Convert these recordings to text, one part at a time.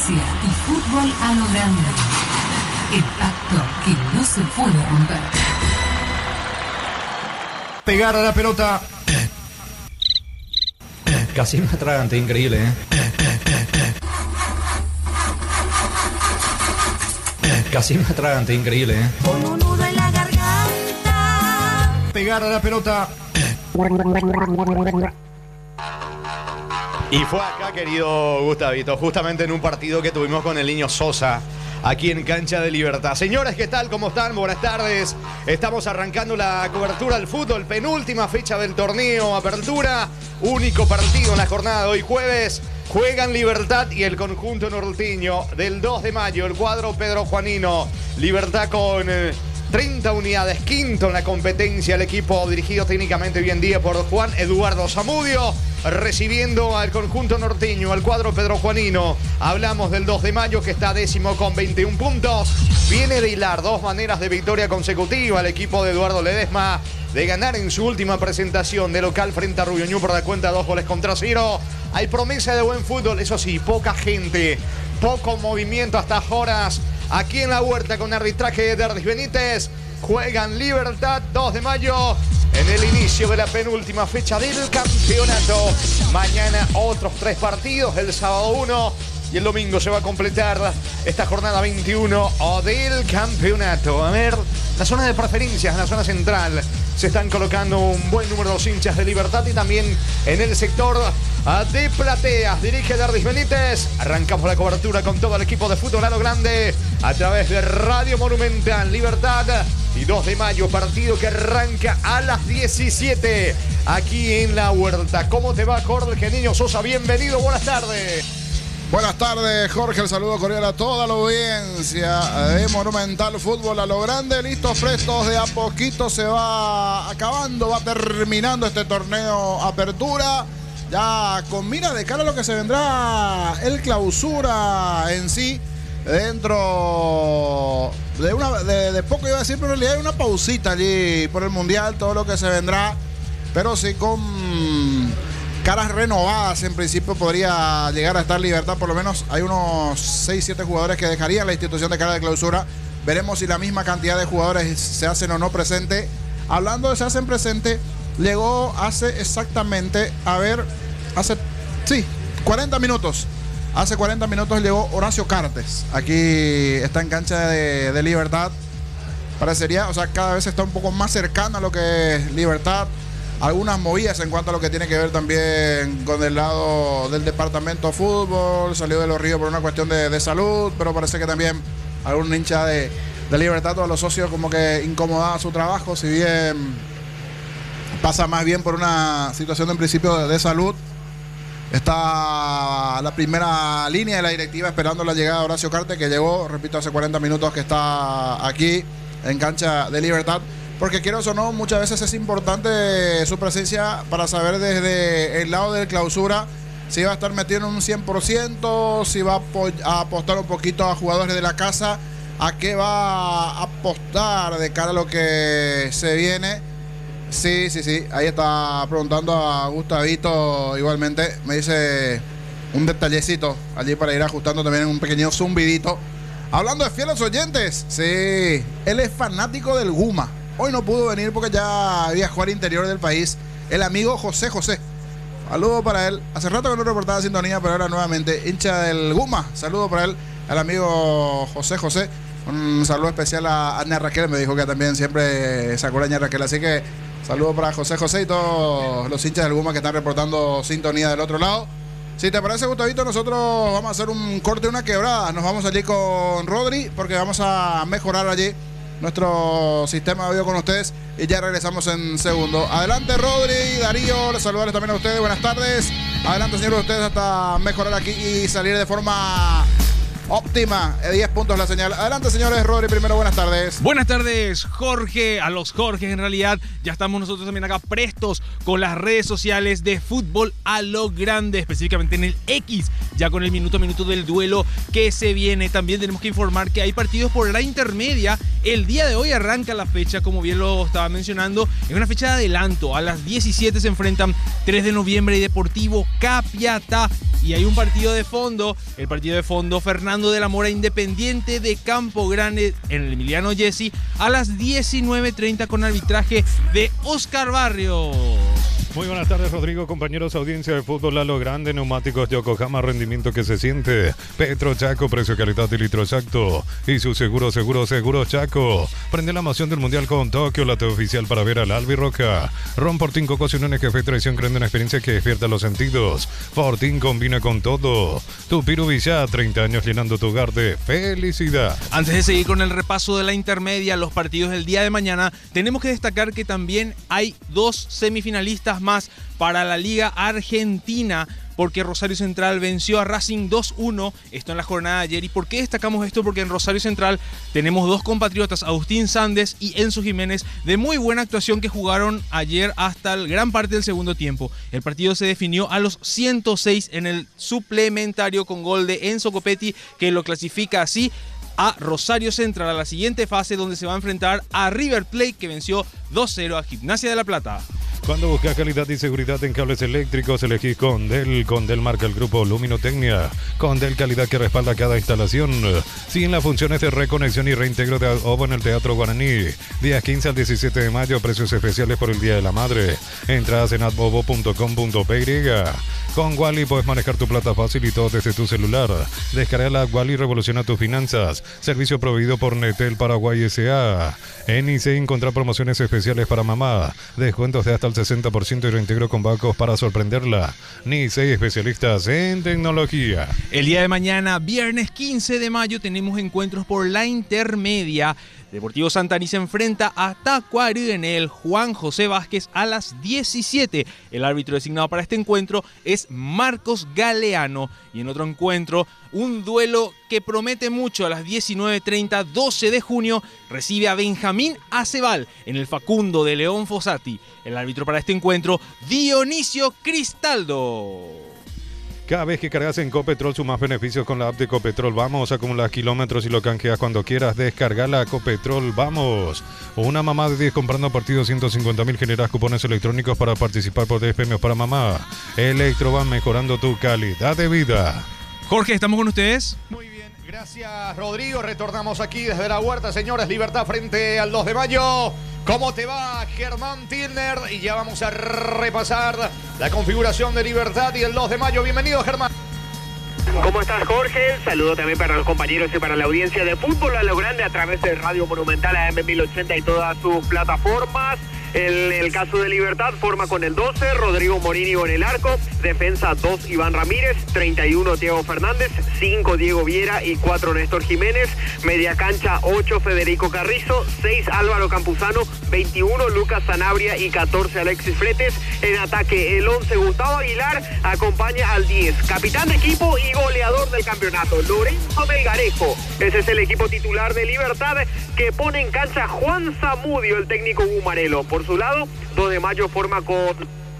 Gimnasia y fútbol a lo grande. El pacto que no se puede romper. Pegar a la pelota. Casi me atragante, increíble, ¿eh? Casi me atragante, increíble, ¿eh? Con un nudo en la garganta. Pegar a la pelota. Y fue acá, querido Gustavito, justamente en un partido que tuvimos con el Niño Sosa, aquí en Cancha de Libertad. Señores, ¿qué tal? ¿Cómo están? Buenas tardes. Estamos arrancando la cobertura del fútbol, penúltima fecha del torneo Apertura, único partido en la jornada de hoy jueves. Juegan Libertad y el conjunto norteño del 2 de mayo, el cuadro Pedro Juanino. Libertad con 30 unidades, quinto en la competencia, el equipo dirigido técnicamente hoy en día por Juan Eduardo Zamudio, recibiendo al conjunto norteño, al cuadro Pedro Juanino. Hablamos del 2 de mayo que está décimo con 21 puntos. Viene de hilar dos maneras de victoria consecutiva el equipo de Eduardo Ledesma, de ganar en su última presentación de local frente a Rubio Ñu por la cuenta 2-0. Hay promesa de buen fútbol, eso sí, poca gente, poco movimiento hasta horas. Aquí en la huerta con arbitraje de Derdis Benítez. Juegan Libertad 2 de mayo en el inicio de la penúltima fecha del campeonato. Mañana otros 3 partidos, el sábado 1 y el domingo se va a completar esta jornada 21 del campeonato. A ver, la zona de preferencias, en la zona central, se están colocando un buen número de hinchas de Libertad y también en el sector de plateas. Dirige Derdis Benítez. Arrancamos la cobertura con todo el equipo de fútbol a lo grande a través de Radio Monumental. Libertad y 2 de mayo, partido que arranca a las 17 aquí en la huerta. ¿Cómo te va, Jorge Niño Sosa? Bienvenido, buenas tardes. Buenas tardes, Jorge. El saludo cordial a toda la audiencia de Monumental Fútbol a lo grande. Listos, prestos, de a poquito se va acabando, va terminando este torneo Apertura. Ya con mira de cara a lo que se vendrá el clausura en sí. Dentro de poco iba a decir, pero en realidad hay una pausita allí por el Mundial, todo lo que se vendrá. Pero sí con caras renovadas, en principio podría llegar a estar Libertad. Por lo menos hay unos 6-7 jugadores que dejarían la institución de cara de clausura. Veremos si la misma cantidad de jugadores se hacen o no presente. Hablando de se hacen presente, llegó hace exactamente, 40 minutos. Hace 40 minutos llegó Horacio Cartes. Aquí está en cancha de Libertad. Parecería, o sea, cada vez está un poco más cercano a lo que es Libertad. Algunas movidas en cuanto a lo que tiene que ver también con el lado del departamento fútbol. Salió de Los Ríos por una cuestión de salud, pero parece que también algún hincha de Libertad, todos los socios como que incomodaba su trabajo, si bien pasa más bien por una situación en principio de salud. Está la primera línea de la directiva esperando la llegada de Horacio Cartes, que llegó, repito, hace 40 minutos que está aquí en cancha de Libertad. Porque quieras o no, muchas veces es importante su presencia para saber desde el lado de clausura si va a estar metido en un 100%, si va a apostar un poquito a jugadores de la casa, a qué va a apostar de cara a lo que se viene. Sí, ahí está preguntando a Gustavito igualmente, me dice un detallecito allí para ir ajustando también un pequeño zumbidito. Hablando de fieles oyentes, sí, él es fanático del Guma. Hoy no pudo venir porque ya viajó al interior del país. El amigo José. Saludo para él. Hace rato que no reportaba sintonía, pero ahora nuevamente hincha del Guma. Saludo para él, al amigo José. Un saludo especial a Aña Raquel. Me dijo que también siempre sacó la Aña Raquel. Así que saludo para José y todos los hinchas del Guma que están reportando sintonía del otro lado. Si te parece, Gustavito, nosotros vamos a hacer un corte, una quebrada. Nos vamos allí con Rodri porque vamos a mejorar allí nuestro sistema de audio con ustedes y ya regresamos en segundo. Adelante, Rodri, Darío, les saludarles también a ustedes, buenas tardes. Adelante, señores, ustedes hasta mejorar aquí y salir de forma óptima. 10 puntos la señal. Adelante, señores. Rodri, primero, buenas tardes. Buenas tardes, Jorge. A los Jorges, en realidad, ya estamos nosotros también acá prestos con las redes sociales de Fútbol a lo Grande, específicamente en el X, ya con el minuto a minuto del duelo que se viene. También tenemos que informar que hay partidos por la intermedia. El día de hoy arranca la fecha, como bien lo estaba mencionando, es una fecha de adelanto. A las 17 se enfrentan 3 de noviembre y Deportivo Capiatá. Y hay un partido de fondo, el partido de fondo Fernando de la Mora Independiente de Campo Grande en el Emiliano Jessy a las 19:30 con arbitraje de Oscar Barrios. Muy buenas tardes, Rodrigo, compañeros, audiencia de Fútbol a lo Grande, neumáticos Yokohama, rendimiento que se siente. Petro Chaco, precio, calidad y litro exacto. Y su seguro Chaco. Prende la emoción del Mundial con Tokio, la TV oficial para ver al Albirroja. Ron Fortín, Cocos y Uniones, Café Traición, creando una experiencia que despierta los sentidos. Fortín combina con todo. Tupiru Villá, 30 años llenando tu hogar de felicidad. Antes de seguir con el repaso de la intermedia, los partidos del día de mañana, tenemos que destacar que también hay 2 semifinalistas más para la Liga Argentina, porque Rosario Central venció a Racing 2-1, esto en la jornada de ayer. ¿Y por qué destacamos esto? Porque en Rosario Central tenemos 2 compatriotas, Agustín Sandes y Enzo Jiménez, de muy buena actuación, que jugaron ayer hasta gran parte del segundo tiempo. El partido se definió a los 106 en el suplementario con gol de Enzo Copetti, que lo clasifica así a Rosario Central a la siguiente fase, donde se va a enfrentar a River Plate, que venció 2-0 a Gimnasia de La Plata. Cuando buscas calidad y seguridad en cables eléctricos, elegís Condel. Condel marca el grupo Luminotecnia. Condel, calidad que respalda cada instalación. Siguen las funciones de reconexión y reintegro de adobo en el Teatro Guaraní. Días 15 al 17 de mayo, precios especiales por el Día de la Madre. Entradas en adobo.com.py. Con Wally puedes manejar tu plata fácil y todo desde tu celular. Descarga la app Wally y revoluciona tus finanzas. Servicio proveído por Netel Paraguay S.A. En ICE encontrá promociones especiales para mamá. Descuentos de hasta el 60% y reintegro con bancos para sorprenderla. NICE, especialistas en tecnología. El día de mañana, viernes 15 de mayo, tenemos encuentros por la intermedia. Deportivo Santani se enfrenta a Tacuary en el Juan José Vázquez a las 17. El árbitro designado para este encuentro es Marcos Galeano. Y en otro encuentro, un duelo que promete mucho, a las 19:30, 12 de junio, recibe a Benjamín Acebal en el Facundo de León Fossati. El árbitro para este encuentro, Dionisio Cristaldo. Cada vez que cargas en Copetrol sumas beneficios con la app de Copetrol. Vamos, acumulas kilómetros y lo canjeas cuando quieras. Descargala, Copetrol, vamos. Una mamá de 10 comprando a partir de 250.000 generas cupones electrónicos para participar por 10 premios para mamá. Electroban, mejorando tu calidad de vida. Jorge, ¿estamos con ustedes? Muy bien, gracias, Rodrigo. Retornamos aquí desde la Huerta, señores. Libertad frente al 2 de mayo. ¿Cómo te va, Germán Tilner? Y ya vamos a repasar la configuración de Libertad y el 2 de mayo. Bienvenido, Germán. ¿Cómo estás, Jorge? Saludo también para los compañeros y para la audiencia de Fútbol a lo Grande a través de Radio Monumental AM1080 y todas sus plataformas. El caso de Libertad forma con el 12, Rodrigo Morini en el arco, defensa 2, Iván Ramírez, 31, Diego Fernández, 5, Diego Viera y 4, Néstor Jiménez, media cancha 8, Federico Carrizo, 6, Álvaro Campuzano, 21, Lucas Sanabria y 14, Alexis Fretes. En ataque el 11, Gustavo Aguilar, acompaña al 10, capitán de equipo y goleador del campeonato, Lorenzo Melgarejo. Ese es el equipo titular de Libertad, que pone en cancha Juan Zamudio, el técnico gumarelo. Por su lado, 2 de mayo forma con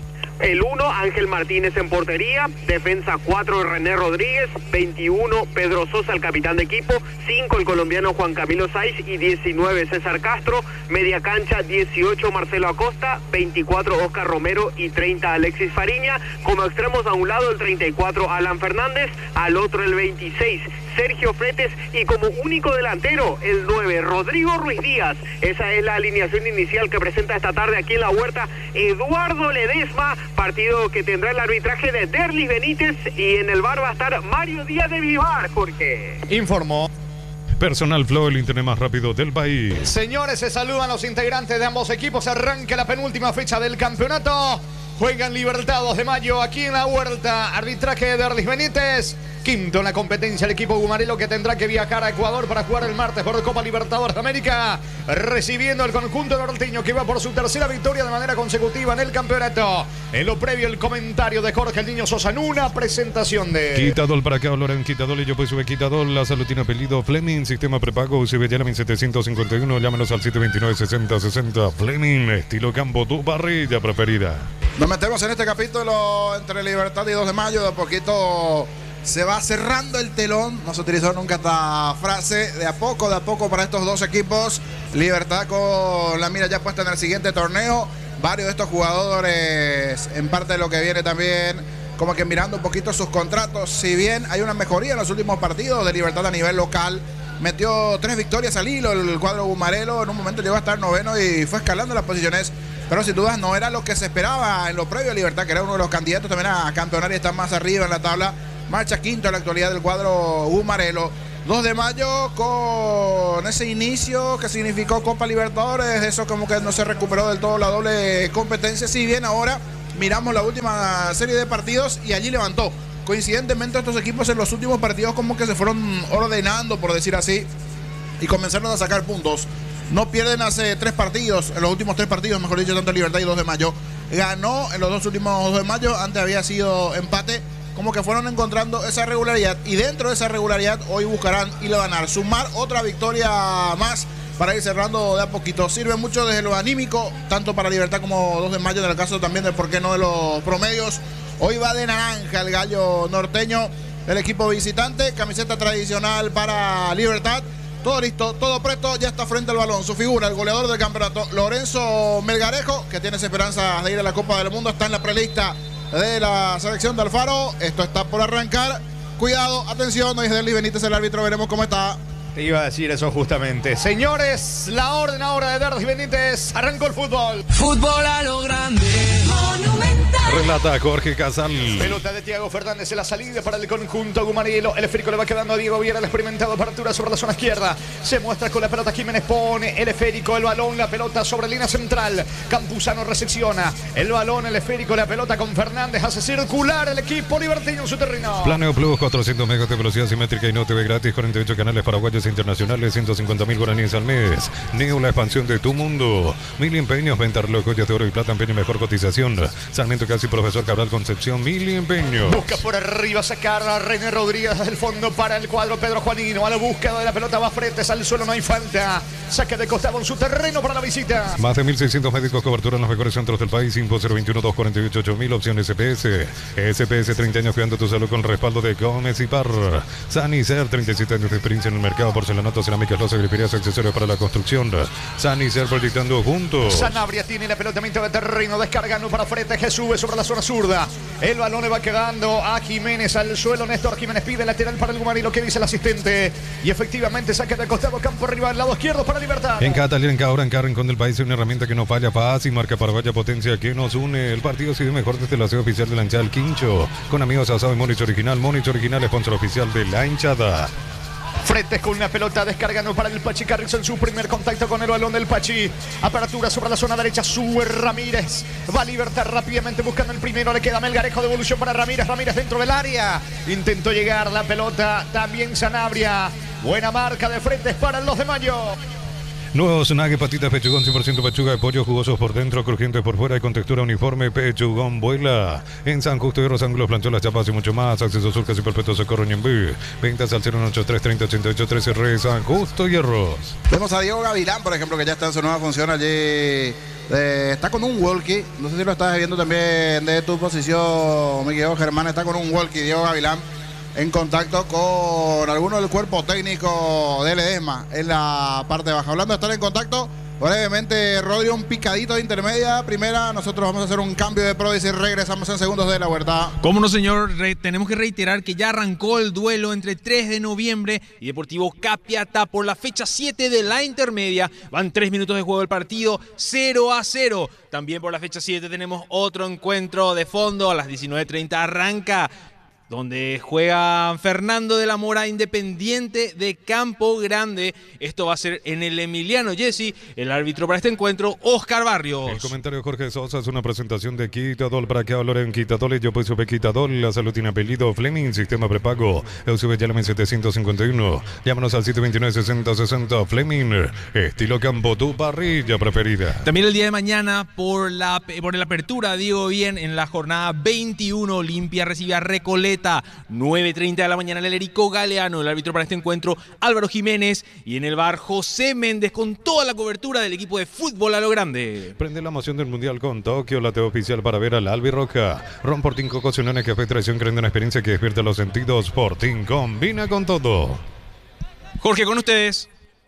el 1, Ángel Martínez en portería, defensa 4, René Rodríguez, 21, Pedro Sosa, el capitán de equipo, 5, el colombiano Juan Camilo Saiz y 19, César Castro, media cancha 18, Marcelo Acosta, 24, Oscar Romero y 30, Alexis Fariña. Como extremos, a un lado el 34, Alan Fernández, al otro el 26, Sergio Fretes, y como único delantero el 9, Rodrigo Ruiz Díaz. Esa es la alineación inicial que presenta esta tarde aquí en la Huerta Eduardo Ledesma. Partido que tendrá el arbitraje de Derlis Benítez y en el bar va a estar Mario Díaz de Vivar, Jorge. Informó. Personal Flow, el internet más rápido del país. Señores, se saludan los integrantes de ambos equipos. Arranca la penúltima fecha del campeonato. Juegan Libertad 2 de mayo aquí en la Huerta. Arbitraje de Derlis Benítez. Quinto en la competencia el equipo gumarelo, que tendrá que viajar a Ecuador para jugar el martes por Copa Libertadores de América, recibiendo el conjunto norteño, que va por su tercera victoria de manera consecutiva en el campeonato. En lo previo, el comentario de Jorge el Niño Sosa en una presentación de Quitadol para acá, Loren Quitadol y yo pues sube Quitadol. La salud tiene apellido Fleming, sistema prepago UCB Yelamin 751, llámenos al 729-6060. Fleming, estilo campo, tu parrilla preferida. Nos metemos en este capítulo entre Libertad y 2 de mayo. De a poquito se va cerrando el telón. No se utilizó nunca esta frase. De a poco para estos dos equipos. Libertad con la mira ya puesta en el siguiente torneo. Varios de estos jugadores, en parte de lo que viene también, como que mirando un poquito sus contratos. Si bien hay una mejoría en los últimos partidos de Libertad a nivel local, metió 3 victorias al hilo el cuadro gumarelo. En un momento llegó a estar noveno y fue escalando las posiciones, pero sin dudas no era lo que se esperaba en lo previo. Libertad, que era uno de los candidatos también a campeonar y está más arriba en la tabla, marcha quinto en la actualidad del cuadro gumarelo. 2 de mayo con ese inicio que significó Copa Libertadores, eso como que no se recuperó del todo la doble competencia. Si bien ahora miramos la última serie de partidos y allí levantó. Coincidentemente, estos equipos en los últimos partidos como que se fueron ordenando, por decir así, y comenzaron a sacar puntos. No pierden hace 3 partidos, en los últimos 3 partidos, mejor dicho, tanto Libertad y 2 de mayo. Ganó en los 2 últimos 2 de mayo, antes había sido empate. Como que fueron encontrando esa regularidad, y dentro de esa regularidad hoy buscarán y le van a sumar otra victoria más para ir cerrando de a poquito. Sirve mucho desde lo anímico, tanto para Libertad como 2 de mayo, en el caso también de por qué no de los promedios. Hoy va de naranja el gallo norteño del equipo visitante, camiseta tradicional para Libertad. Todo listo, todo presto, ya está frente al balón. Su figura, el goleador del campeonato, Lorenzo Melgarejo, que tiene esperanzas de ir a la Copa del Mundo, está en la prelista de la selección de Alfaro. Esto está por arrancar. Cuidado, atención, no es Derlis Benítez el árbitro, veremos cómo está. Te iba a decir eso justamente. Señores, la orden ahora de Derlis Benítez. Arrancó el fútbol. Fútbol a lo grande. Monumental. Relata Jorge Casal. Pelota de Thiago Fernández en la salida para el conjunto gumarelo. El esférico le va quedando a Diego Viera, el experimentado, apertura sobre la zona izquierda. Se muestra con la pelota Jiménez, pone el esférico, el balón, la pelota sobre línea central. Campuzano recepciona el balón, el esférico, la pelota con Fernández. Hace circular el equipo libertino en su terreno. Planeo Plus, 400 megas de velocidad simétrica y no TV gratis, 48 canales paraguayos internacionales, 150.000 guaraníes al mes. Neo, la expansión de tu mundo. 1000 empeños, venta reloj, joyas de oro y plata, empeño y mejor cotización. Sarmiento Casi, Profesor Cabral Concepción, 1000 empeños. Busca por arriba sacar a René Rodríguez desde el fondo para el cuadro Pedro Juanino. A la búsqueda de la pelota va frente al suelo, no hay falta. Saque de costado en su terreno para la visita. Más de 1.600 médicos, cobertura en los mejores centros del país. Info 021-248-8000, opción SPS. SPS, 30 años cuidando tu salud con respaldo de Gómez y Par. Sanicer, 37 años de experiencia en el mercado. Porcelanato, cerámicas, loza, griferías, accesorios para la construcción. Sanicer, proyectando juntos. Sanabria tiene la pelota mitad de terreno, descargando para frente. Jesús sobre la zona zurda. El balón le va quedando a Jiménez al suelo. Néstor Jiménez pide lateral para el gumarelo, que dice el asistente. Y efectivamente saca de costado, campo arriba, al lado izquierdo para Libertad. En Catalina, en Cabra, en Rincón del país, una herramienta que no falla, paz y marca paraguaya, potencia que nos une. El partido sigue mejor desde la sede oficial de la hinchada del Quincho. Con amigos asado y Monich Original, sponsor oficial de la hinchada. Fretes con una pelota descargando para el Pachi Carrizo en su primer contacto con el balón del Pachi. Apertura sobre la zona derecha, sube Ramírez. Va a Libertad rápidamente buscando el primero. Le queda Melgarejo, devolución para Ramírez. Ramírez dentro del área. Intentó llegar la pelota. También Sanabria. Buena marca de Fretes para el 2 de mayo. Nuevos Nugget, patitas, pechugón, 100% pechuga de pollo, jugosos por dentro, crujientes por fuera y con textura uniforme. Pechugón vuela. En San Justo y Otros Ángulos, plancholas, chapas y mucho más. Acceso Sur, casi perpetuo, Socorro, Ñembí. Ventas al 083-30-88-13, Re San Justo y Arroz. Vemos a Diego Gavilán, por ejemplo, que ya está en su nueva función allí. Está con un walkie. No sé si lo estás viendo también de tu posición, mi querido Germán. Está con un walkie, Diego Gavilán, en contacto con alguno del cuerpo técnico de Ledesma en la parte baja. Hablando de estar en contacto, brevemente, Rodri, un picadito de intermedia. Primera, nosotros vamos a hacer un cambio de pro y regresamos en segundos de la Huerta. Cómo no, señor, tenemos que reiterar que ya arrancó el duelo entre 3 de noviembre y Deportivo Capiatá por la fecha 7 de la intermedia. Van 3 minutos de juego del partido, 0-0. También por la fecha 7 tenemos otro encuentro de fondo. A las 19:30 arranca donde juega Fernando de la Mora, Independiente de Campo Grande. Esto va a ser en el Emiliano Jessy. El árbitro para este encuentro, Oscar Barrios. El comentario Jorge Sosa es una presentación de Quitadol. ¿Para qué hablar en Quitadol? Yo pues supe Quitadol. La salud tiene apellido Fleming, sistema prepago. Eusube Yalamen 751. Llámanos al 729-6060. Fleming, estilo campo, tu parrilla preferida. También el día de mañana, por la apertura, digo bien, en la jornada 21, Olimpia recibe a Recoleta. 9:30 de la mañana, el Erico Galeano. El árbitro para este encuentro, Álvaro Jiménez. Y en el bar, José Méndez, con toda la cobertura del equipo de fútbol a lo grande. Prende la emoción del Mundial con Tokio, la TV oficial para ver al Albirroja. Ron Portín, Coco, Cionones, Café, Traición, creando una experiencia que despierta los sentidos. Portín combina con todo. Jorge, con ustedes.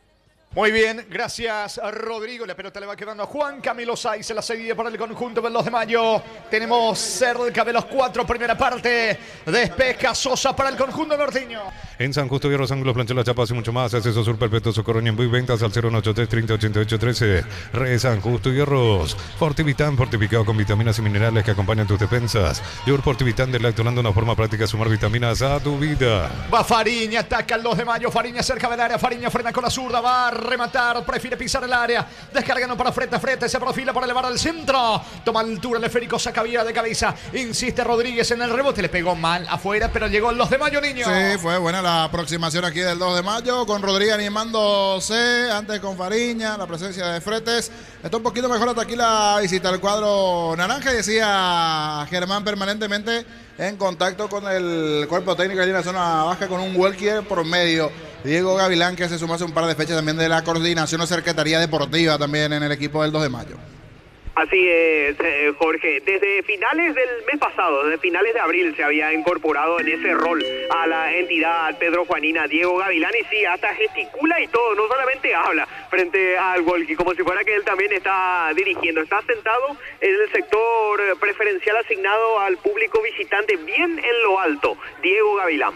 Muy bien, gracias a Rodrigo. La pelota le va quedando a Juan Camilo Saiz. Se la seguía para el conjunto del 2 de mayo. Tenemos cerca de los 4, primera parte. Despeja Sosa para el conjunto norteño. En San Justo, Hierros, Ángulos, Plancha, La Chapas y mucho más. Acceso Sur, Perpetuo, Socorro, Ñembuy, ventas al 0183-3088-13. Re San Justo, Hierros. Fortivitán, fortificado con vitaminas y minerales que acompañan tus defensas. Yor Fortivitán de Lactolando, una forma práctica de sumar vitaminas a tu vida. Va Fariña, ataca el 2 de mayo. Fariña cerca del área. Fariña frena con la zurda. Va a rematar, prefiere pisar el área. Descargando para frente a frente. Se profila para elevar al centro. Toma altura el esférico, saca vía de cabeza. Insiste Rodríguez en el rebote. Le pegó mal afuera, pero llegó el 2 de mayo, niño. Sí, fue buena la aproximación aquí del 2 de mayo. Con Rodríguez animándose. Antes con Fariña. La presencia de Fretes. Está un poquito mejor hasta aquí la visita al cuadro naranja. Y decía Germán, permanentemente en contacto con el cuerpo técnico allí en la zona baja, con un walkie por medio. Diego Gavilán, que se sumó hace un par de fechas también de la coordinación o secretaría deportiva también en el equipo del 2 de mayo. Así es, Jorge. Desde finales del mes pasado, desde finales de abril, se había incorporado en ese rol a la entidad Pedro Juanina Diego Gavilán, y sí, hasta gesticula y todo, no solamente habla frente al walkie, como si fuera que él también está dirigiendo. Está sentado en el sector preferencial asignado al público visitante, bien en lo alto, Diego Gavilán.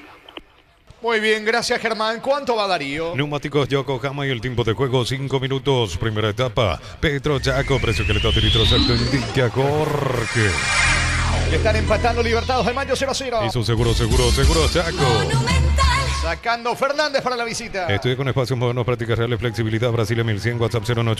Muy bien, gracias Germán. ¿Cuánto va Darío? Neumáticos Yokohama y el tiempo de juego 5 minutos. Primera etapa. Petro Chaco, precio que le da litro exacto, indica Jorge. Están empatando Libertad 2 de mayo 0-0. Hizo seguro Chaco. Sacando Fernández para la visita. Estudia con espacios modernos, prácticas reales, flexibilidad. Brasilia 1100, WhatsApp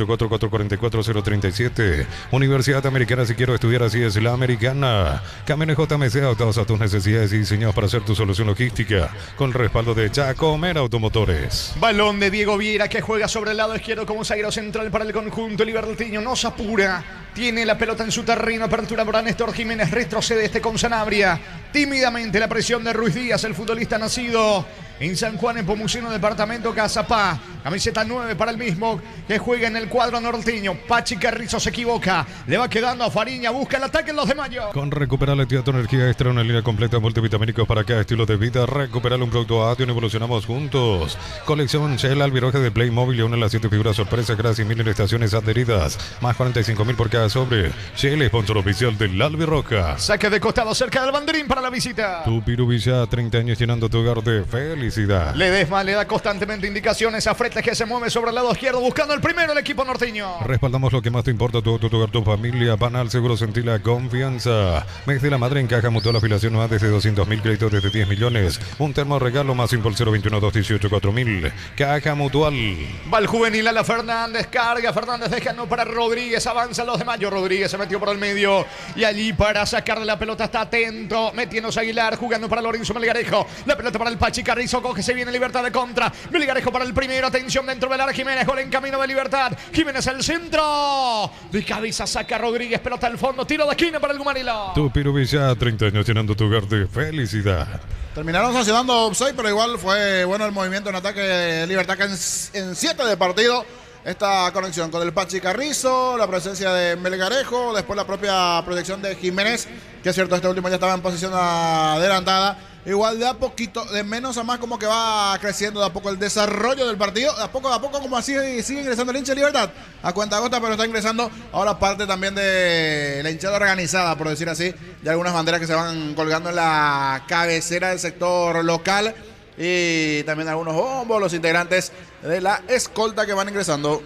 09844444037. Universidad Americana, si quiero estudiar así es la americana. Camiones JMC, adaptados a tus necesidades y diseñados para hacer tu solución logística. Con el respaldo de Chacomer Automotores. Balón de Diego Viera, que juega sobre el lado izquierdo como zaguero central para el conjunto libertiño. No se apura. Tiene la pelota en su terreno. Apertura para Néstor Jiménez. Retrocede con Sanabria. Tímidamente la presión de Ruiz Díaz, el futbolista nacido en San Juan, en Pomuceno, departamento Cazapá. Camiseta 9 para el mismo, que juega en el cuadro norteño. Pachi Carrizo se equivoca. Le va quedando a Fariña. Busca el ataque en 2 de mayo. Con Recuperar la actividad tu energía extra, una línea completa de multivitamínicos para cada estilo de vida. Recuperar un producto Ation, evolucionamos juntos. Colección Shell Albirroja de Playmobil, una de las 7 figuras sorpresa, gracias, 1000 en estaciones adheridas. Más 45.000 por cada sobre. Shell, sponsor oficial del Albirroja. Saque de costado cerca del banderín para la visita. Tu Pirubilla, 30 años llenando tu hogar de felicidad. Ledesma le da constantemente indicaciones a Fretes, que se mueve sobre el lado izquierdo buscando el primero el equipo norteño. Respaldamos lo que más te importa, tu hogar, tu familia. Panal Seguro, sentí la confianza. Mes de la Madre en Caja Mutual, afiliación no desde 200.000, créditos desde 10 millones. Un termo regalo más info al 021-218-4000. Caja Mutual. Va el juvenil a la Fernández, carga Fernández, dejando para Rodríguez, avanza el 2 de mayo. Rodríguez se metió por el medio y allí para sacarle la pelota está atento, metiéndose Aguilar, jugando para Lorenzo Melgarejo. La pelota para el Pachi Carrizo, coge, se viene Libertad de contra. Melgarejo para el primero, atención dentro del área. Jiménez, gol en camino de Libertad. Jiménez al centro. De cabeza saca Rodríguez, pelota al fondo, tiro de esquina para el Gumarilo. Tu Pirubilla, 30 años llenando tu hogar de felicidad. Terminaron sancionando offside, pero igual fue bueno el movimiento en ataque de Libertad, que en 7 de partido. Esta conexión con el Pachi Carrizo, la presencia de Melgarejo, después la propia proyección de Jiménez, que es cierto, este último ya estaba en posición adelantada. Igual de a poquito, de menos a más, como que va creciendo de a poco el desarrollo del partido. De a poco, como así sigue ingresando el hincha de Libertad. A cuenta gota, pero está ingresando ahora parte también de la hinchada organizada, por decir así. De algunas banderas que se van colgando en la cabecera del sector local. Y también algunos bombos, los integrantes de la escolta que van ingresando.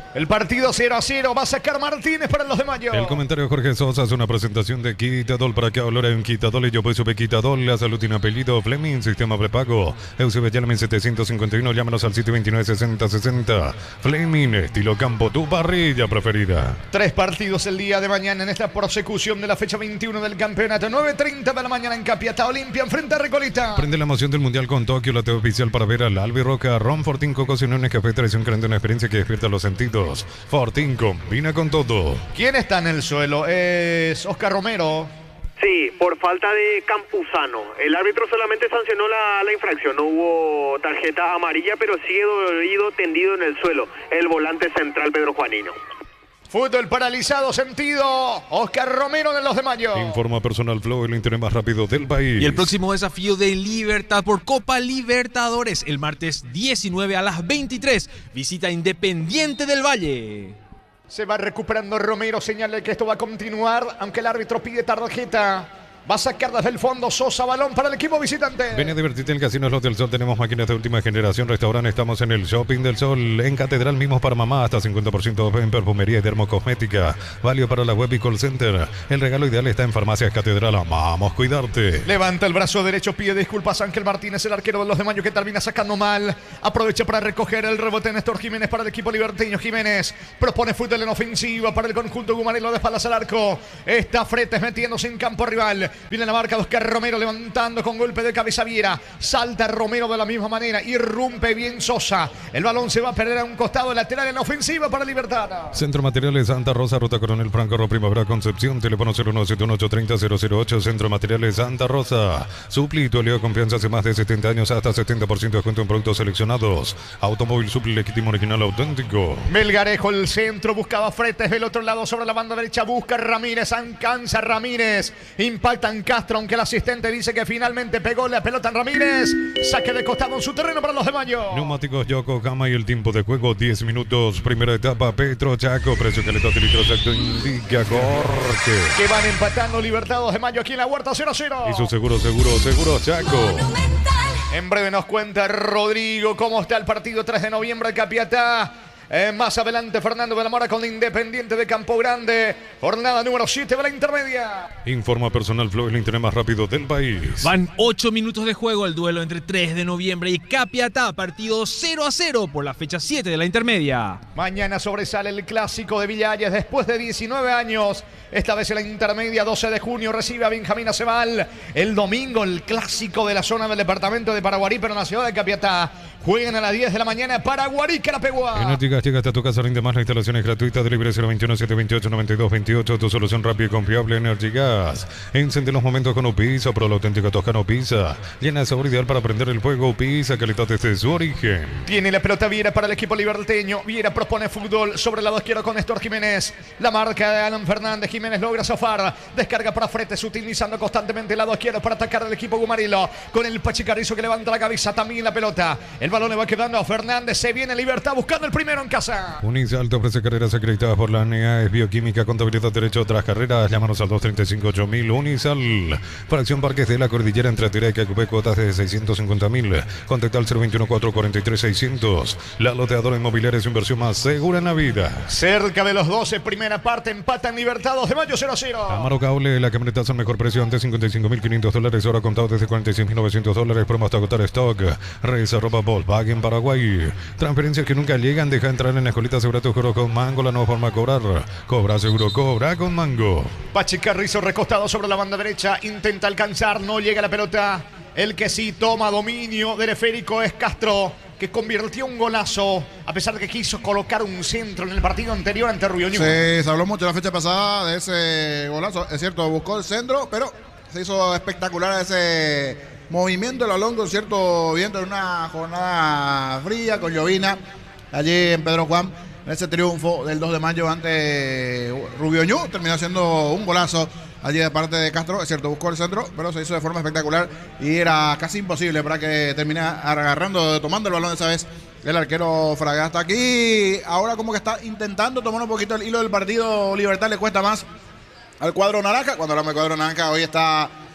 El partido 0-0. Va a sacar Martínez para los de Mayo. El comentario de Jorge Sosa es una presentación de Quitadol. Para que hablar en Quitadol y yo pues sube Quitadol. La salud tiene apellido. Fleming, sistema prepago. Eusebio llamen 751. Llámanos al 729-6060. Fleming, estilo campo, tu parrilla preferida. 3 partidos el día de mañana en esta prosecución de la fecha 21 del campeonato. 9:30 de la mañana en Capiatá. Olimpia enfrenta a Recoleta. Prende la emoción del Mundial con Tokio, la TV oficial para ver al Albi Roca, Ron Fortín, Cocos y Uniones Café, tradición creando una experiencia que despierta los sentidos. Fortín combina con todo. ¿Quién está en el suelo? Es Oscar Romero. Sí, por falta de Campuzano. El árbitro solamente sancionó la infracción. No hubo tarjeta amarilla, pero sigue dolido, tendido en el suelo. El volante central Pedro Juanino. Fútbol paralizado, sentido. Oscar Romero de los de Mayo. Informa Personal Flow, el internet más rápido del país. Y el próximo desafío de Libertad por Copa Libertadores, el martes 19 a las 23. Visita Independiente del Valle. Se va recuperando Romero, señala que esto va a continuar, aunque el árbitro pide tarjeta. Va a sacar desde el fondo Sosa, balón para el equipo visitante. Ven a divertirte en el Casino Slot del Sol. Tenemos máquinas de última generación, restaurante. Estamos en el Shopping del Sol, en Catedral, mismos para mamá. Hasta 50% en perfumería y dermocosmética. Válido para la web y call center. El regalo ideal está en Farmacias Catedral. Amamos cuidarte. Levanta el brazo derecho, pide disculpas Ángel Martínez, el arquero de los de Mayo, que termina sacando mal. Aprovecha para recoger el rebote Néstor Jiménez para el equipo liberteño. Jiménez propone fútbol en ofensiva para el conjunto gumarelo de espaldas al arco. Está Fretes metiéndose en campo rival. Viene la marca de Oscar Romero levantando con golpe de cabeza Viera. Salta Romero de la misma manera. Irrumpe bien Sosa. El balón se va a perder a un costado lateral en ofensiva para Libertad. Centro Materiales Santa Rosa, Ruta Coronel Franco, Primavera Concepción. Teléfono 0171830-008. Centro Materiales Santa Rosa. Supli, tu aliado de confianza hace más de 70 años. Hasta 70% de descuento en productos seleccionados. Automóvil Supli, legítimo, original, auténtico. Melgarejo, el centro, buscaba Fretes del otro lado sobre la banda derecha. Busca Ramírez, alcanza Ramírez. Impactan Castro, aunque el asistente dice que finalmente pegó la pelota en Ramírez. Saque de costado en su terreno para los de Mayo. Neumáticos Yokohama y el tiempo de juego 10 minutos. Primera etapa Petro Chaco. Precio calidad de litro exacto indica Jorge. Que van empatando Libertados de Mayo aquí en la Huerta 0-0. Y su seguro Chaco. En breve nos cuenta Rodrigo cómo está el partido 3 de noviembre en Capiatá. Más adelante Fernando de la Mora con Independiente de Campo Grande. Jornada número 7 de la intermedia. Informa Personal Flow, el internet más rápido del país. Van 8 minutos de juego el duelo entre 3 de noviembre y Capiatá. Partido 0-0 por la fecha 7 de la intermedia. Mañana sobresale el clásico de Villalles después de 19 años. Esta vez en la intermedia, 12 de junio, recibe a Benjamín Aceval. El domingo, el clásico de la zona del departamento de Paraguarí, pero en la ciudad de Capiatá. Juegan a las 10 de la mañana Paraguarí, Carapeguá. Energía llega hasta tu casa, rinde más. La instalación es gratuita. Delibre 021-728-9228. Tu solución rápida y confiable, Energy Gas. Encende los momentos con Upisa, pro la auténtica Toscano Pizza. Llena de sabor ideal para prender el fuego. Pizza, calidad desde su origen. Tiene la pelota Viera para el equipo liberteño. Viera propone fútbol sobre el lado izquierdo con Néstor Jiménez. La marca de Alan Fernández. Jiménez logra zafar. Descarga para Fretes, utilizando constantemente el lado izquierdo para atacar al equipo gumarilo. Con el Pachicarizo que levanta la cabeza también la pelota. El balón le va quedando a Fernández. Se viene Libertad buscando el primero en casa. Unisal te ofrece carreras acreditadas por la ANEA. Es bioquímica, contabilidad, derecho, otras carreras. Llámanos al 235-8000. Unisal. Fracción Parques de la Cordillera entre Tira y Cacupé, cuotas de 650.000. Contacta al 021-443-600. La loteadora inmobiliaria es su inversión más segura en la vida. Cerca de los 12, primera parte, empatan Libertados de Mayo 0-0. Amaro Cable, la camionetazo al mejor precio antes $55.500, ahora contado desde $46.900. Promo hasta agotar stock. Reserva Volkswagen Paraguay. Transferencias que nunca llegan, deja entrar en la escolita. Segura tu seguro con Mango, la nueva forma de cobrar. Cobra seguro, cobra con Mango. Pachicarrizo recostado sobre la banda derecha, intenta alcanzar, no llega la pelota. El que sí toma dominio del esférico es Castro, que convirtió un golazo, a pesar de que quiso colocar un centro en el partido anterior ante Rubio Ñu. Sí, se habló mucho la fecha pasada de ese golazo. Es cierto, buscó el centro, pero se hizo espectacular ese movimiento del balón con cierto viento en una jornada fría, con llovina, allí en Pedro Juan. En ese triunfo del 2 de mayo ante Rubio Ñu, terminó siendo un golazo allí de parte de Castro. Es cierto, buscó el centro, pero se hizo de forma espectacular y era casi imposible para que terminara tomando el balón esa vez el arquero Fragasta. Aquí ahora como que está intentando tomar un poquito el hilo del partido. Libertad le cuesta más al cuadro naranja. Cuando hablamos del cuadro naranja, hoy está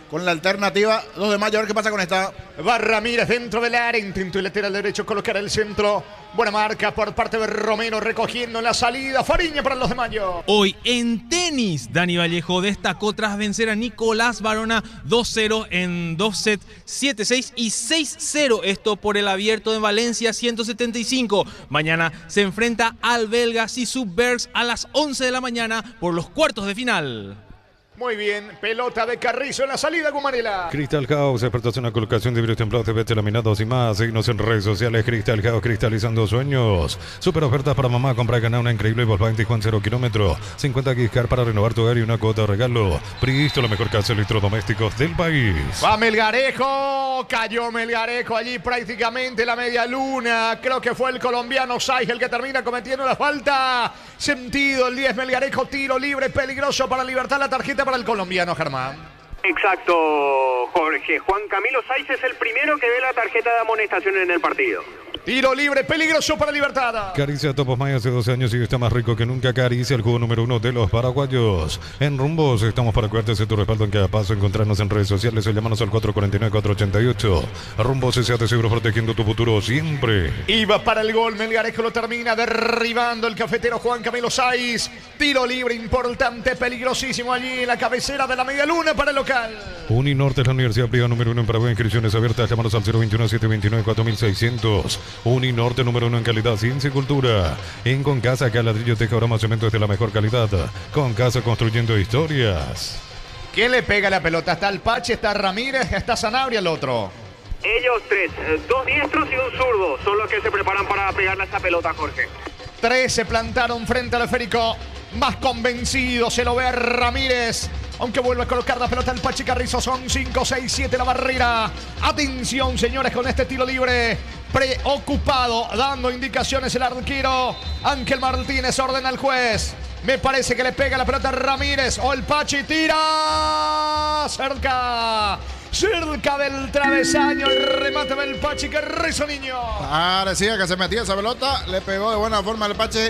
con la alternativa 2 de mayo. A ver qué pasa con esta. Va Ramírez dentro del área, intento el lateral derecho colocar el centro. Buena marca por parte de Romero, recogiendo en la salida. Fariña para los de Mayo. Hoy en tenis, Dani Vallejo destacó tras vencer a Nicolás Varona 2-0 en 2 sets, 7-6 y 6-0. Esto por el Abierto de Valencia 175. Mañana se enfrenta al belga Sissou Bergs a las 11 de la mañana por los cuartos de final. Muy bien, pelota de Carrizo en la salida, Gumarela. Crystal House, expertos en la colocación de vidrios templados, TVT laminados y más. Síguenos en redes sociales. Crystal House, cristalizando sueños. Super ofertas para mamá. Compra y gana una increíble Volkswagen Tiguan 0 kilómetro. 50 gigas para renovar tu hogar y una cuota de regalo. Pristo, la mejor casa de electrodomésticos del país. Va Melgarejo, cayó Melgarejo allí prácticamente la media luna. Creo que fue el colombiano Saiz el que termina cometiendo la falta. Sentido el 10 Melgarejo, tiro libre, peligroso para Libertad, la tarjeta para el colombiano, Germán. Exacto, Jorge. Juan Camilo Saiz es el primero que ve la tarjeta de amonestación en el partido. Tiro libre, peligroso para Libertad. Caricia Topos May hace 12 años y está más rico que nunca. Caricia, el juego número 1 de los paraguayos. En Rumbos estamos para cuidarte de tu respaldo en cada paso. Encontrarnos en redes sociales o llámanos al 449-488. Rumbos S.A.T. Seguro, protegiendo tu futuro siempre. Iba para el gol, Melgarejo lo termina derribando el cafetero Juan Camilo Saiz. Tiro libre importante, peligrosísimo allí en la cabecera de la media luna para el local. Uninorte es la universidad privada número 1 en Paraguay. Inscripciones abiertas. Llámanos al 021-729-4600. Uninorte número 1 en calidad, ciencia y cultura. En Concasa, acá ladrillo, teja, aroma, cemento es de la mejor calidad. Concasa, construyendo historias. ¿Quién le pega la pelota? Está el Pache, está Ramírez, está Sanabria el otro. Ellos tres, 2 diestros y un zurdo, son los que se preparan para pegarle a esta pelota, Jorge. 3 se plantaron frente al esférico. Más convencido se lo ve Ramírez. Aunque vuelve a colocar la pelota el Pachi Carrizo. Son 5, 6, 7 la barrera. Atención, señores, con este tiro libre. Preocupado, dando indicaciones el arquero Ángel Martínez. Ordena al juez. Me parece que le pega la pelota a Ramírez. O el Pachi tira. Cerca del travesaño. El remate del Pachi Carrizo, niño. Parecía que se metía esa pelota. Le pegó de buena forma el Pachi.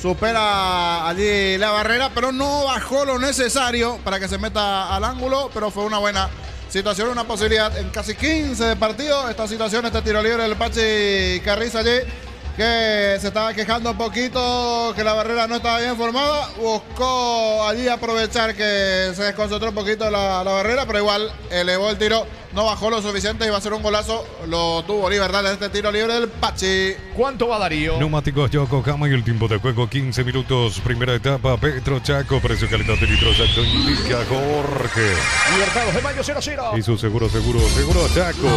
Supera allí la barrera, pero no bajó lo necesario para que se meta al ángulo. Pero fue una buena situación, una posibilidad en casi 15 de partido. Esta situación, este tiro libre del Pachi Carrizo allí, que se estaba quejando un poquito que la barrera no estaba bien formada. Buscó allí aprovechar que se desconcentró un poquito la barrera, pero igual elevó el tiro. No bajó lo suficiente y va a ser un golazo. Lo tuvo Libertad en este tiro libre del Pachi. ¿Cuánto va Darío? Neumáticos Yokohama y el tiempo de juego 15 minutos. Primera etapa, Petro Chaco. Precio, calidad de litro exacto. Indica Jorge. Libertad de Mayo 0-0. Y su seguro Chaco.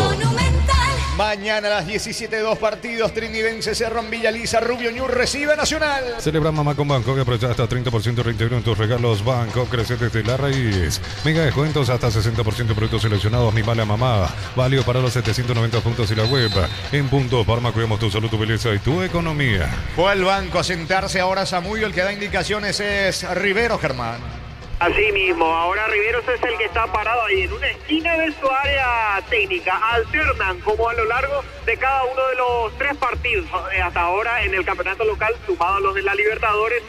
Mañana a las 17, 2 partidos. Trinidense, Cerro, Villa Lisa, Rubio Ñu recibe Nacional. Celebra mamá con Bangkok. Aprovecha hasta 30% reintegro en tus regalos. Bangkok crece desde la raíz. Mega descuentos hasta 60% de productos seleccionados. Mi mala mamá. Válido para los 790 puntos y la web. En Punto Parma cuidamos tu salud, tu belleza y tu economía. Fue al banco a sentarse ahora Samudio. El que da indicaciones es Rivero, Germán. Así mismo, ahora Riveros es el que está parado ahí en una esquina de su área técnica. Alternan como a lo largo de cada uno de los 3 partidos hasta ahora en el campeonato local, sumado a los de la Libertadores,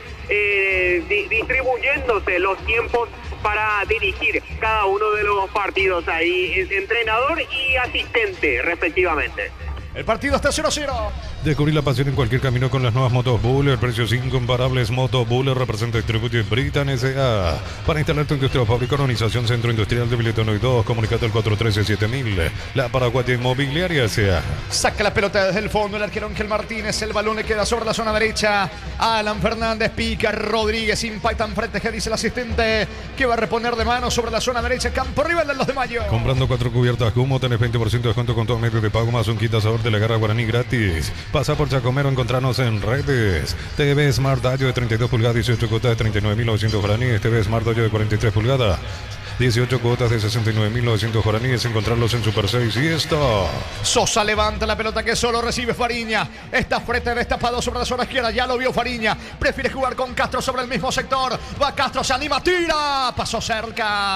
distribuyéndose los tiempos para dirigir cada uno de los partidos ahí, entrenador y asistente respectivamente. El partido está 0-0. Descubrir la pasión en cualquier camino con las nuevas motos Buller. Precios incomparables. Moto Buller representa y distribuye Britan S.A. Para instalar tu industria o fábrica, organización Centro Industrial de Biletono y 2. Comunicate al 413-7000. La Paraguaya Inmobiliaria S.A. Saca la pelota desde el fondo el arquero Ángel Martínez. El balón le queda sobre la zona derecha. Alan Fernández pica. Rodríguez impacta enfrente. ¿Qué dice el asistente? Que va a reponer de mano sobre la zona derecha. Campo rival de los de Mayo. Comprando 4 cubiertas Humo, tenés 20% de descuento con todo medio de pago más un kit asador de la Garra Guaraní gratis. Pasa por Chacomero, encontrarnos en redes. TV Smart Dayo de 32 pulgadas, 18 cuotas de 39.900 guaraníes. TV Smart Dayo de 43 pulgadas, 18 cuotas de 69.900 guaraníes. Encontrarlos en Super 6 y Store. Sosa levanta la pelota que solo recibe Fariña. Está frente destapado sobre la zona izquierda. Ya lo vio Fariña. Prefiere jugar con Castro sobre el mismo sector. Va Castro, se anima, tira. Pasó cerca.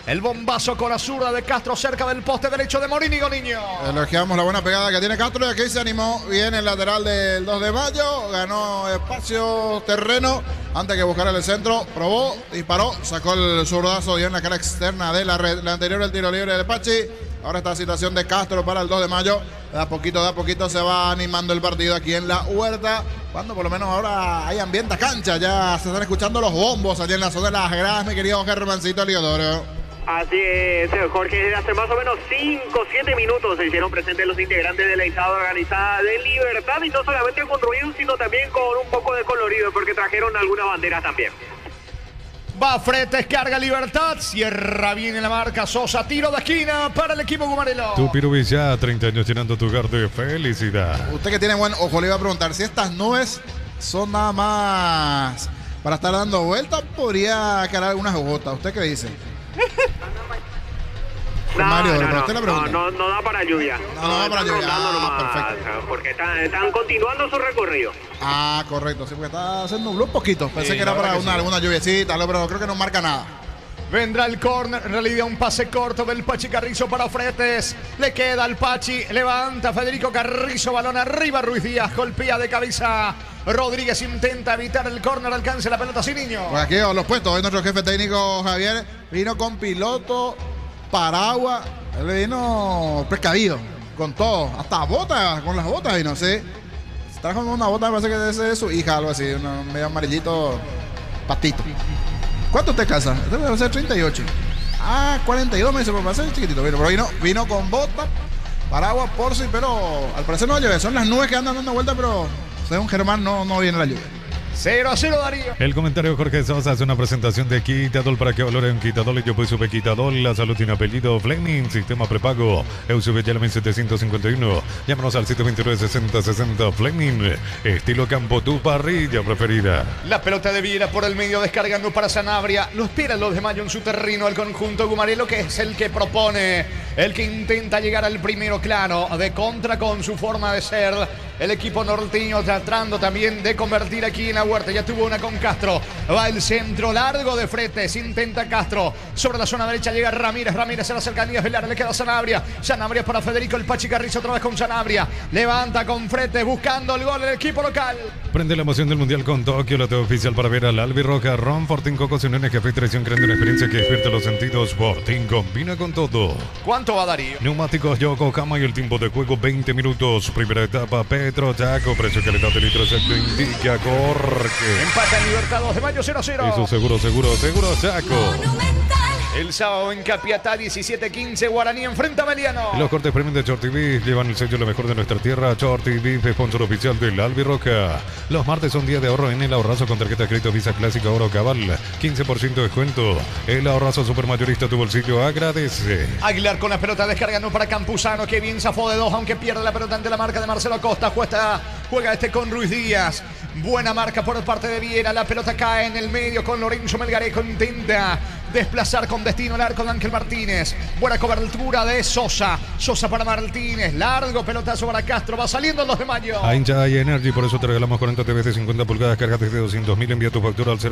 El bombazo con la zurda de Castro cerca del poste derecho de Morínigo, niño. Elogiamos la buena pegada que tiene Castro y aquí se animó bien el lateral del 2 de mayo. Ganó espacio, terreno, antes que buscar el centro. Probó, disparó, sacó el zurdazo, dio en la cara externa de la red. La anterior el tiro libre de Pachi. Ahora esta situación de Castro para el 2 de mayo. De a poquito se va animando el partido aquí en la Huerta. Cuando por lo menos ahora hay ambiente a cancha. Ya se están escuchando los bombos allí en la zona de las gradas, mi querido Germancito Liodoro. Así es, Jorge, desde hace más o menos 5 o 7 minutos se hicieron presentes los integrantes de la hinchada organizada de Libertad, y no solamente con ruido, sino también con un poco de colorido, porque trajeron algunas banderas también. Va Fretes, carga Libertad, cierra bien en la marca Sosa, tiro de esquina para el equipo Gumarelo. Tu Pirubilla, 30 años llenando tu hogar de felicidad. Usted que tiene buen ojo, le iba a preguntar si estas nubes son nada más para estar dando vueltas, podría caer algunas gotas. ¿Usted qué dice? Mario, usted la pregunta. No da para lluvia. No da para lluvia. Perfecto. Porque están continuando su recorrido. Correcto. Sí, porque se nubló un poquito. Pensé que era para alguna lluviecita, pero creo que no marca nada. Vendrá el córner, en realidad un pase corto del Pachi Carrizo para Fretes. Le queda al Pachi, levanta Federico Carrizo, balón arriba, Ruiz Díaz golpea de cabeza. Rodríguez intenta evitar el córner, alcance la pelota sin niño. Pues aquí los puestos, hoy nuestro jefe técnico Javier vino con piloto, paraguas, él vino precavido, con todo, hasta botas, con las botas vino, sí. Trajo una bota, me parece que es de su hija, algo así, un medio amarillito, pastito. ¿Cuánto usted calza? Este debe ser 38. 42 me dice, pero va a ser chiquitito. Pero vino con botas, paraguas, por sí, pero al parecer no llueve. Son las nubes que andan dando vueltas, pero según Germán no viene la lluvia. 0-0 Darío. El comentario de Jorge Sosa es una presentación de Quitadol para que valoren Quitadol y yo pues supe Quitadol. La salud tiene apellido Fleming, sistema prepago. Eusebe Yalamen 751. Llámanos al 729-6060 Fleming. Estilo campo, tu parrilla preferida. La pelota de Viera por el medio descargando para Sanabria. Lo espera los de Mayo en su terreno. El conjunto Gumarelo, que es el que propone, el que intenta llegar al primero, claro, de contra con su forma de ser. El equipo norteño tratando también de convertir aquí en la Huerta. Ya tuvo una con Castro. Va el centro largo de Fretes. Intenta Castro. Sobre la zona derecha llega Ramírez. Ramírez en la cercanía de Velar. Le queda Sanabria. Sanabria para Federico el Pachi Carrizo. Otra vez con Sanabria. Levanta con Fretes buscando el gol del equipo local. Prende la emoción del Mundial con Tokio. La TV oficial para ver al Albirroja. Ron Fortín Coco Uniones Café Traición, creando una experiencia que despierta los sentidos. Fortín combina con todo. ¿Cuánto va Darío? Neumáticos Yokohama y el tiempo de juego 20 minutos. Primera etapa Petro Chaco. Precio calidad de litro exacto indica Jorge. Empata en Libertad 2 de Mayo 0-0. Eso seguro Chaco. El sábado en Capiatá 17-15 Guaraní enfrenta a Meliano. Los cortes premium de Shorty Beef llevan el sello lo mejor de nuestra tierra. Shorty Beef, sponsor oficial del Albirroja. Los martes son día de ahorro en el ahorrazo con tarjeta de crédito Visa Clásica Oro Cabal. 15% de descuento. El ahorrazo supermayorista, tu bolsillo agradece. Aguilar con la pelota descargando para Campuzano, que bien zafó de dos, aunque pierde la pelota ante la marca de Marcelo Acosta. Juega este con Ruiz Díaz. Buena marca por parte de Viera. La pelota cae en el medio con Lorenzo Melgarejo. Intenta desplazar con destino al arco de Ángel Martínez. Buena cobertura de Sosa. Sosa para Martínez. Largo pelotazo para Castro. Va saliendo el 2 de Mayo. A hincha y Energy, por eso te regalamos 40 TVs de 50 pulgadas. Cargas desde 200.000. Envía tu factura al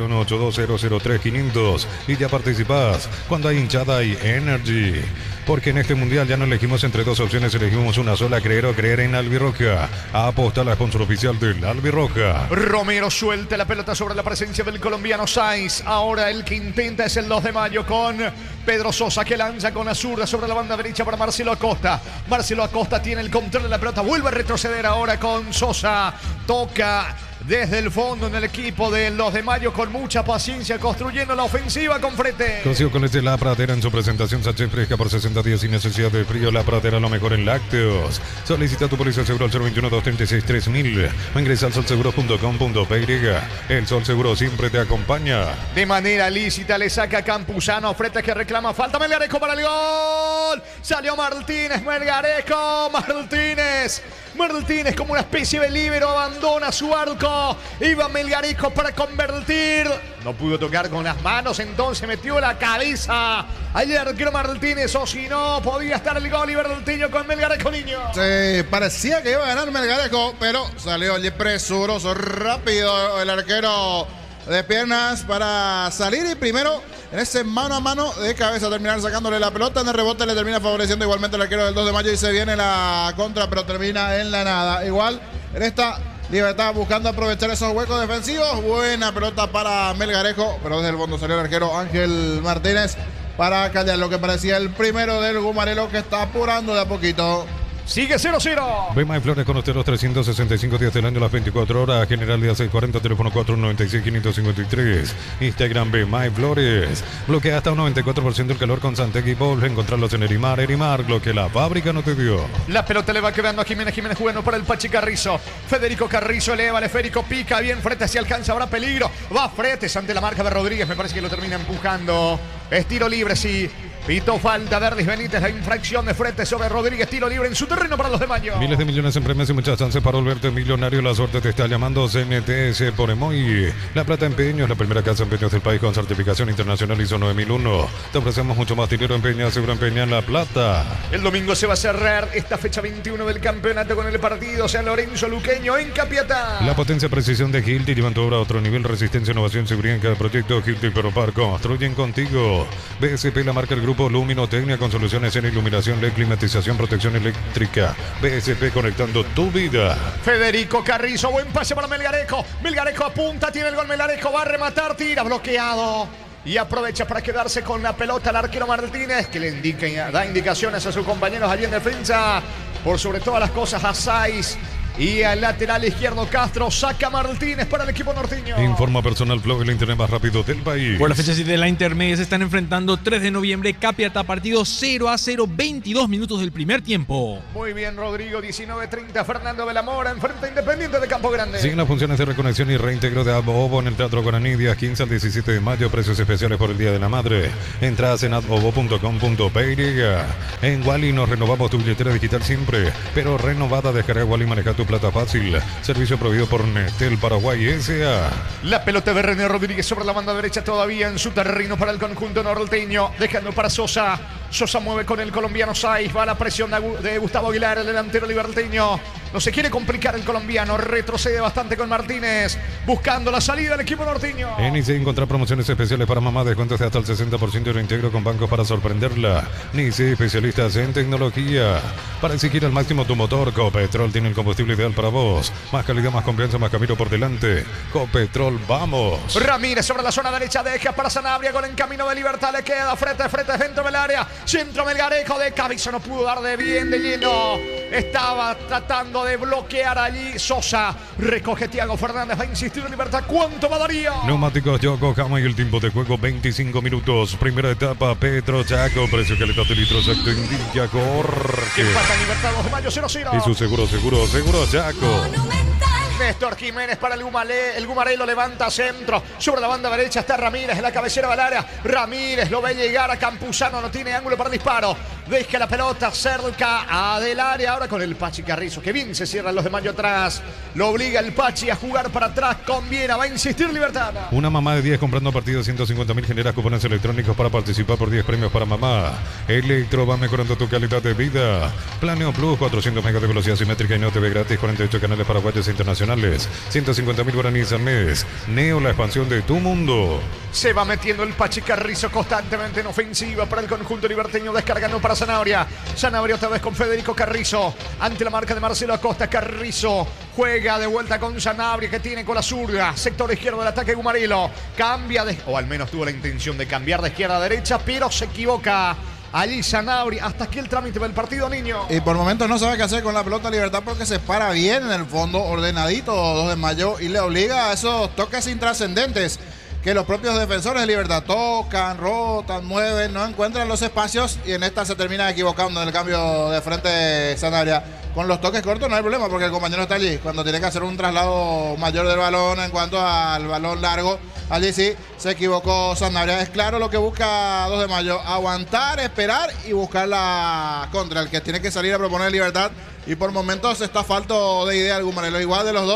0182003-500 y ya participás. Cuando hay hinchada hay Energy. Porque en este mundial ya no elegimos entre dos opciones, elegimos una sola: creer o creer en Albirroja. Aposta la sponsor oficial del Albirroja. Romero suelta la pelota sobre la presencia del colombiano Sainz. Ahora el que intenta es el 2 de Mayo con Pedro Sosa, que lanza con la zurda sobre la banda derecha para Marcelo Acosta. Marcelo Acosta tiene el control de la pelota, vuelve a retroceder ahora con Sosa. Toca desde el fondo en el equipo del 2 de Mayo con mucha paciencia, construyendo la ofensiva con Fretes. Consigo con este La Pradera en su presentación sachet fresca por 60 días sin necesidad de frío. La Pradera, lo mejor en lácteos. Solicita tu póliza de seguro al 021-236-3000 o ingresa al solseguro.com.py. El Sol Seguro siempre te acompaña. De manera lícita le saca Campuzano. Fretes que reclama falta. Melgarejo para el gol. Salió Martínez. Melgarejo. Martínez como una especie de líbero abandona su arco. Iba Melgarejo para convertir. No pudo tocar con las manos, entonces metió la cabeza. Ayer arquero Martínez, o si no, podía estar el gol libertino con Melgarejo, niño. Sí, parecía que iba a ganar Melgarejo, pero salió presuroso, rápido el arquero de piernas para salir y primero en ese mano a mano de cabeza, terminar sacándole la pelota. En el rebote le termina favoreciendo igualmente el arquero del 2 de mayo y se viene la contra, pero termina en la nada. Igual en esta Libertad buscando aprovechar esos huecos defensivos. Buena pelota para Melgarejo, pero desde el fondo salió el arquero Ángel Martínez para callar lo que parecía el primero del Gumarelo, que está apurando de a poquito. Sigue 0-0. Bemay Flores con usted los 365 días del año, las 24 horas. General de 640, teléfono 496-553. Instagram Bemay Flores. Bloquea hasta un 94% el calor con Santec y Volve. Encontrarlos en Erimar. Erimar, lo que la fábrica no te dio. La pelota le va quedando a Jiménez. Jiménez jugando para el Pachi Carrizo. Federico Carrizo eleva el esférico. Pica bien. Fretes si alcanza. Habrá peligro. Va Fretes ante la marca de Rodríguez. Me parece que lo termina empujando. Es tiro libre, sí. Pitó falta Verdis Benítez, la infracción de Fretes sobre Rodríguez, tiro libre en su terreno para los de Mayo. Miles de millones en premios y muchas chances para volverte millonario. La suerte te está llamando. CNTS por Emoy. La Plata Empeños, la primera casa de empeños del país con certificación internacional ISO 9001. Te ofrecemos mucho más dinero. Empeña, seguro empeña en La Plata. El domingo se va a cerrar esta fecha 21 del campeonato con el partido San Lorenzo Luqueño en Capiatá. La potencia precisión de Hilti llevan tu obra a otro nivel. Resistencia, innovación, seguridad en cada proyecto. Hilti Peropar construyen contigo. BSP, la marca del grupo Luminotecnia con soluciones en iluminación, LED, climatización, protección eléctrica. BSP conectando tu vida. Federico Carrizo, buen pase para Melgarejo. Melgarejo apunta, tiene el gol Melgarejo, va a rematar, tira, bloqueado. Y aprovecha para quedarse con la pelota el arquero Martínez, que le indica, da indicaciones a sus compañeros allí en defensa. Por sobre todas las cosas a Saiz. Y al lateral izquierdo Castro, saca Martínez para el equipo norteño. Informa Personal Blog, el internet más rápido del país. Por la fecha 7 de la intermedia se están enfrentando 3 de noviembre, Capiatá, partido 0-0, 22 minutos del primer tiempo. Muy bien, Rodrigo, 19:30, Fernando de la Mora, enfrenta Independiente de Campo Grande. Siguen las funciones de reconexión y reintegro de Abobo en el Teatro Guaraní, días 15 al 17 de mayo, precios especiales por el Día de la Madre. Entradas en abobo.com.py. En Wally nos renovamos tu billetera digital siempre, pero renovada. Descarga Wally y maneja tu plata fácil. Servicio proveído por Netel Paraguay S.A. La pelota de René Rodríguez sobre la banda derecha, todavía en su terreno para el conjunto norteño, dejando para Sosa. Sosa mueve con el colombiano Saiz, va a la presión de Gustavo Aguilar, el delantero liberteño. No se quiere complicar el colombiano, retrocede bastante con Martínez, buscando la salida del equipo norteño. En ICE encontrar promociones especiales para mamá, descuentos de hasta el 60% de reintegro con bancos para sorprenderla. NICE, especialistas en tecnología. Para exigir al máximo tu motor, Copetrol tiene el combustible ideal para vos. Más calidad, más confianza, más camino por delante. Copetrol, vamos. Ramírez sobre la zona derecha, deja para Sanabria, gol en camino de Libertad, le queda Fretes dentro del área. Centro Melgarejo de cabeza, no pudo dar de bien, de lleno. Estaba tratando de bloquear allí Sosa. Recoge Thiago Fernández, va a insistir en Libertad. ¿Cuánto va Darío? Neumáticos Yokohama y el tiempo de juego 25 minutos. Primera etapa, Petro Chaco. Precio calidad de litros exacto indica Jorge. Empata Libertad 2 de mayo 0-0. Y su seguro Chaco. Néstor Jiménez para el Gumarelo, levanta centro. Sobre la banda derecha está Ramírez en la cabecera del área. Ramírez lo ve llegar a Campuzano, no tiene ángulo para disparo. Deja la pelota cerca del área. Ahora con el Pachi Carrizo, que bien se cierran los de Mayo atrás. Lo obliga el Pachi a jugar para atrás con Viera. Va a insistir Libertad. Una mamá de 10 comprando partido 150.000 genera cupones electrónicos para participar por 10 premios para mamá. Electro va mejorando tu calidad de vida. Planeo Plus, 400 megas de velocidad simétrica y no TV gratis, 48 canales paraguayos e internacionales. 150.000 guaraníes al mes. Neo, la expansión de tu mundo. Se va metiendo el Pachi Carrizo constantemente en ofensiva para el conjunto liberteño, descargando para Sanabria. Sanabria otra vez con Federico Carrizo. Ante la marca de Marcelo Acosta, Carrizo juega de vuelta con Sanabria, que tiene con la zurda. Sector izquierdo del ataque Gumarelo. Cambia o al menos tuvo la intención de cambiar de izquierda a derecha, pero se equivoca. Allí Sanabria, hasta aquí el trámite del partido, niño. Y por momentos no sabe qué hacer con la pelota Libertad, porque se para bien en el fondo, ordenadito 2 de mayo, y le obliga a esos toques intrascendentes que los propios defensores de Libertad tocan, rotan, mueven, no encuentran los espacios, y en esta se termina equivocando en el cambio de frente Sanabria. Con los toques cortos no hay problema, porque el compañero está allí. Cuando tiene que hacer un traslado mayor del balón en cuanto al balón largo, allí sí se equivocó Sanabria. Es claro lo que busca 2 de mayo: aguantar, esperar y buscar la contra. El que tiene que salir a proponer Libertad, y por momentos está falto de idea el Gumarelo. Igual de los dos,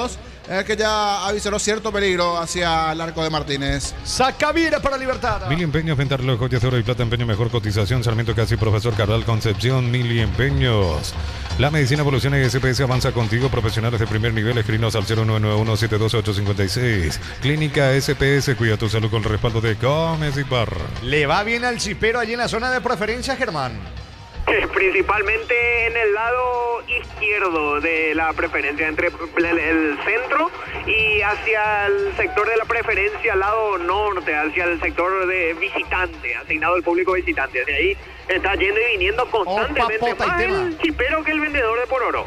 en el que ya avisoró cierto peligro hacia el arco de Martínez. Saca Vira para Libertad. Mili Empeños, vender los joyas de oro y plata, empeño, mejor cotización. Sarmiento Casi, Profesor Carral Concepción, Mili Empeños. La medicina evoluciona y SPS avanza contigo. Profesionales de primer nivel, escrinos al 0991-72856. Clínica SPS, cuida tu salud con el respaldo de Gómez y Parr. Le va bien al chipero allí en la zona de preferencia, Germán. Principalmente en el lado izquierdo de la preferencia, entre el centro y hacia el sector de la preferencia, al lado norte, hacia el sector de visitante, asignado al público visitante. De ahí está yendo y viniendo constantemente, más el chipero que el vendedor de por oro.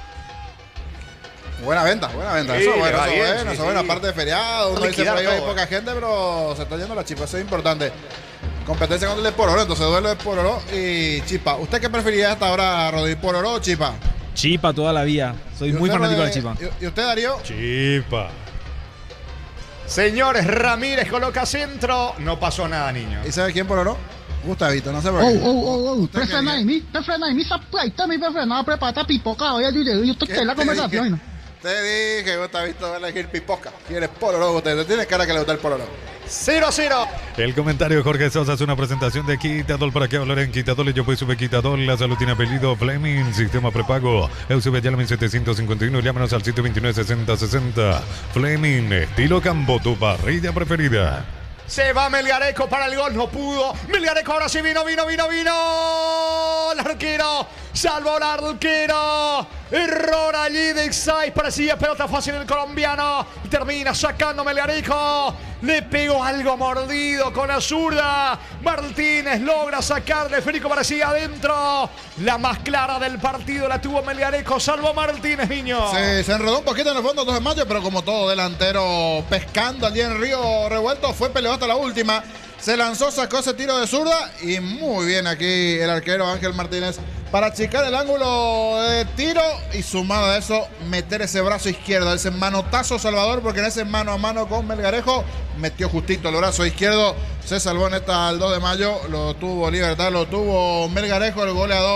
Buena venta. Sí, Eso es bueno, sí. aparte de feriado, uno dice por ahí hay poca gente, pero se está yendo la chipa, eso es importante. Competencia con el de por oro, entonces duelo de por oro y chipa. ¿Usted qué preferiría hasta ahora, Rodri, por oro o chipa? Chipa toda la vida. Soy muy fanático de la chipa. ¿Y usted, Darío? Chipa. Señores, Ramírez coloca centro. No pasó nada, niño. ¿Y sabe quién por oro? Gustavito, no sé por qué. Prefrenar en mí, me prefrenar, prepara pipoca, oye, yo estoy en la conversación. Te dije, Gustavito va a elegir pipoca. ¿Quieres por oro? Usted tiene cara que le gusta el por oro. 0-0. El comentario de Jorge Sosa es una presentación de Quitadol. ¿Para qué hablar en Quitadol? Yo pues sube Quitadol. La salud tiene apellido Fleming. Sistema prepago. Eusebio llamen 751. Llámanos al 129-6060. Fleming. Estilo Cambo, tu parrilla preferida. Se va Melgarejo para el gol. No pudo. Melgarejo ahora sí vino. El arquero. Salvó el arquero. Error allí de Ixay. Parecía pelota fácil el colombiano. Y termina sacando Melgarejo. Le pegó algo mordido con la zurda. Martínez logra sacarle. Federico parecía adentro. La más clara del partido la tuvo Melgarejo. Salvó Martínez, niño. Se enredó un poquito en el fondo 2 de mayo, pero como todo delantero pescando allí en Río Revuelto, fue peleado hasta la última. Se lanzó, sacó ese tiro de zurda y muy bien aquí el arquero Ángel Martínez para achicar el ángulo de tiro y sumado a eso meter ese brazo izquierdo, ese manotazo salvador, porque en ese mano a mano con Melgarejo metió justito el brazo izquierdo, se salvó en esta al 2 de mayo, lo tuvo Libertad, lo tuvo Melgarejo, el goleador.